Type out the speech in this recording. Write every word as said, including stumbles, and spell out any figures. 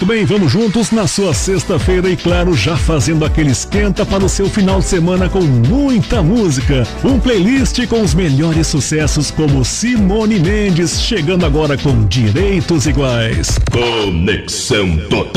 Muito bem, vamos juntos na sua sexta-feira e, claro, já fazendo aquele esquenta para o seu final de semana com muita música. Um playlist com os melhores sucessos como Simone Mendes, chegando agora com Direitos Iguais. Conexão Total.